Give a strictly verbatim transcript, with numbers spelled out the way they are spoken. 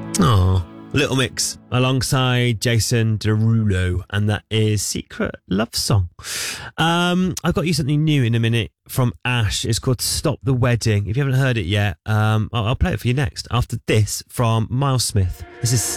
Oh, Little Mix alongside Jason Derulo, and that is Secret Love Song. Um, I've got you something new in a minute from Ash. It's called Stop the Wedding. If you haven't heard it yet, um, I'll, I'll play it for you next. After this, from Miles Smith. This is